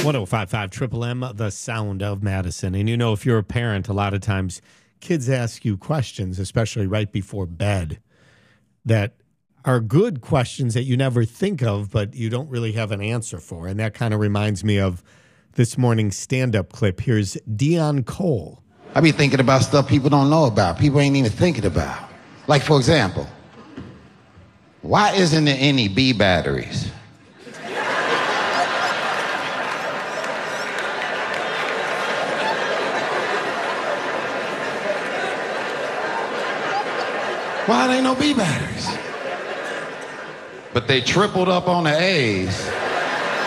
1055 Triple M, the sound of Madison. And you know, if you're a parent, a lot of times kids ask you questions, especially right before bed, that are good questions that you never think of, but you don't really have an answer for. And that kind of reminds me of this morning's stand-up clip. Here's Dion Cole. I be thinking about stuff people don't know about, people ain't even thinking about. Like, for example, why isn't there any B batteries? Why there ain't no B batteries? But they tripled up on the A's.